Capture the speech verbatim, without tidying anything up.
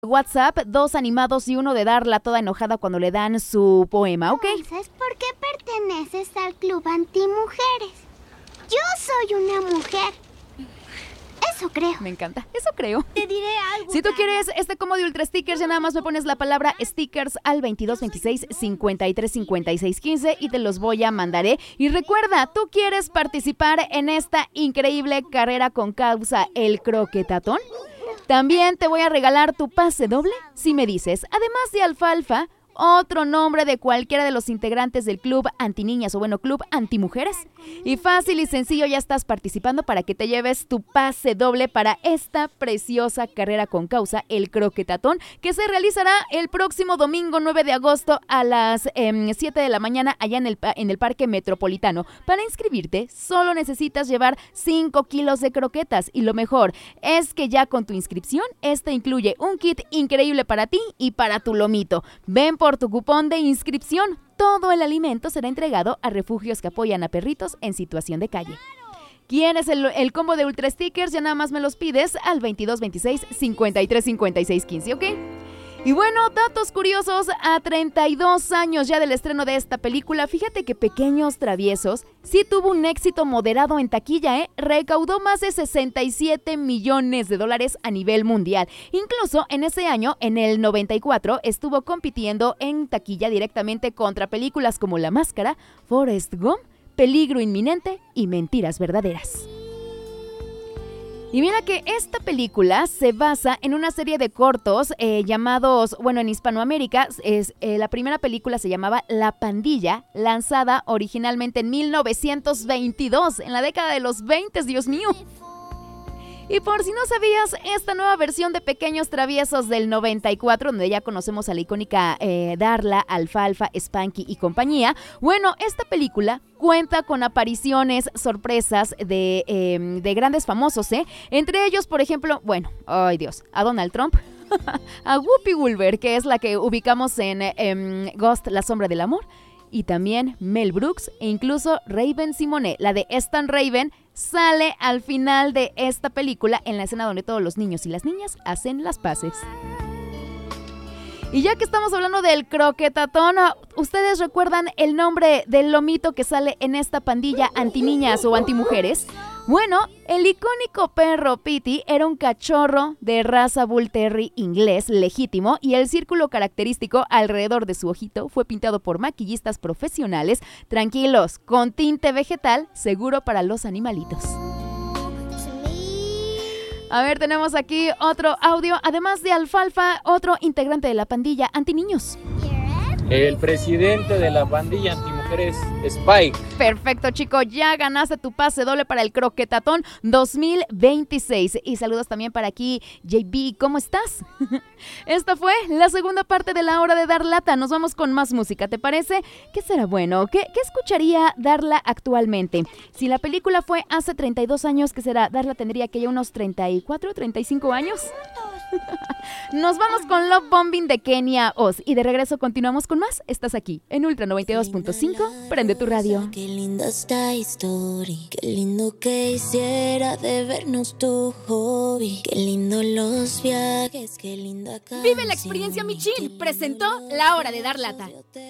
WhatsApp, dos animados y uno de Darla toda enojada cuando le dan su poema, ¿ok? ¿Sabes por qué perteneces al club antimujeres? Yo soy una mujer. Eso creo. Me encanta, eso creo. Te diré algo. Si tú quieres este combo de ultra stickers, ya nada más me pones la palabra stickers al veintidós veintiséis cincuenta y tres cincuenta y seis quince y te los voy a mandar, ¿eh? Y recuerda, tú quieres participar en esta increíble carrera con causa, el croquetatón. También te voy a regalar tu pase doble si me dices, además de alfalfa, otro nombre de cualquiera de los integrantes del club antiniñas o bueno, club antimujeres. Y fácil y sencillo ya estás participando para que te lleves tu pase doble para esta preciosa carrera con causa, el croquetatón, que se realizará el próximo domingo nueve de agosto a las eh, siete de la mañana allá en el, en el Parque Metropolitano. Para inscribirte solo necesitas llevar cinco kilos de croquetas y lo mejor es que ya con tu inscripción, esta incluye un kit increíble para ti y para tu lomito. Ven por tu cupón de inscripción. Todo el alimento será entregado a refugios que apoyan a perritos en situación de calle. ¿Quieres el, el combo de ultra stickers? Ya nada más me los pides al veintidós veintiséis cincuenta y tres cincuenta y seis quince, ¿ok? Y bueno, datos curiosos, a treinta y dos años ya del estreno de esta película, fíjate que Pequeños Traviesos sí tuvo un éxito moderado en taquilla, ¿eh? Recaudó más de sesenta y siete millones de dólares a nivel mundial. Incluso en ese año, en el noventa y cuatro, estuvo compitiendo en taquilla directamente contra películas como La Máscara, Forrest Gump, Peligro Inminente y Mentiras Verdaderas. Y mira que esta película se basa en una serie de cortos eh, llamados, bueno, en Hispanoamérica, es, eh, la primera película se llamaba La Pandilla, lanzada originalmente en mil novecientos veintidós, en la década de los veinte, Dios mío. Y por si no sabías, esta nueva versión de Pequeños Traviesos del noventa y cuatro, donde ya conocemos a la icónica eh, Darla, Alfalfa, Spanky y compañía, bueno, esta película cuenta con apariciones, sorpresas de, eh, de grandes famosos, ¿eh? Entre ellos, por ejemplo, bueno, ay Dios, a Donald Trump, a Whoopi Goldberg, que es la que ubicamos en eh, Ghost, la sombra del amor, y también Mel Brooks e incluso Raven-Symoné, la de Stan Raven, sale al final de esta película en la escena donde todos los niños y las niñas hacen las paces. Y ya que estamos hablando del croquetatón, ¿ustedes recuerdan el nombre del lomito que sale en esta pandilla antiniñas o antimujeres? Bueno, el icónico perro Pitty era un cachorro de raza Bull Terrier inglés legítimo y el círculo característico alrededor de su ojito fue pintado por maquillistas profesionales, tranquilos, con tinte vegetal, seguro para los animalitos. A ver, tenemos aquí otro audio, además de Alfalfa, otro integrante de la pandilla antiniños. El presidente de la pandilla antimujeres, Spike. Perfecto, chico, ya ganaste tu pase doble para el croquetatón dos mil veintiséis. Y saludos también para aquí, J B, ¿cómo estás? Esta fue la segunda parte de la hora de Dar Lata. Nos vamos con más música, ¿te parece? ¿Qué será bueno? ¿Qué, qué escucharía Darla actualmente? Si la película fue hace treinta y dos años, ¿qué será? Darla tendría que ya unos treinta y cuatro, treinta y cinco años. Nos vamos con Love Bombing de Kenia Oz y de regreso continuamos con más. Estás aquí en Ultra noventa y dos punto cinco. Prende tu radio. Qué linda esta historia, qué lindo que hiciera de vernos tu hobby, qué lindo los viajes, qué linda canción. Vive la experiencia Michin. Presentó La Hora de Dar Lata.